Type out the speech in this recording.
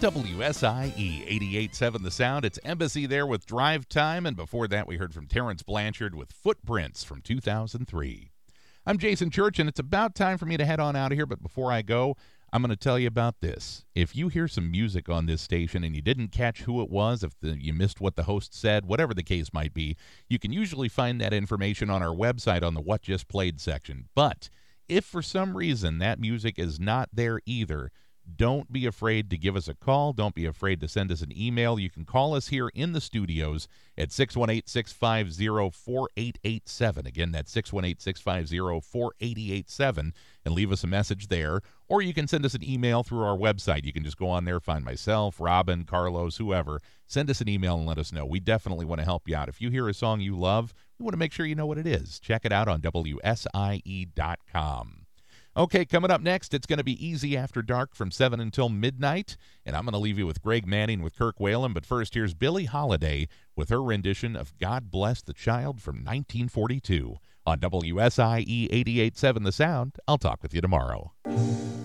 WSIE 88.7 The Sound. It's Embassy there with Drive Time, and before that we heard from Terrence Blanchard with Footprints from 2003. I'm Jason Church, and it's about time for me to head on out of here, but before I go, I'm going to tell you about this. If you hear some music on this station and you didn't catch who it was, if you missed what the host said, whatever the case might be, you can usually find that information on our website on the What Just Played section. But if for some reason that music is not there either, don't be afraid to give us a call. Don't be afraid to send us an email. You can call us here in the studios at 618-650-4887. Again, that's 618-650-4887, and leave us a message there. Or you can send us an email through our website. You can just go on there, find myself, Robin, Carlos, whoever. Send us an email and let us know. We definitely want to help you out. If you hear a song you love, we want to make sure you know what it is. Check it out on WSIE.com. Okay, coming up next, it's going to be Easy After Dark from 7 until midnight, and I'm going to leave you with Greg Manning with Kirk Whalum, but first, here's Billie Holiday with her rendition of God Bless the Child from 1942. On WSIE 88.7 The Sound, I'll talk with you tomorrow.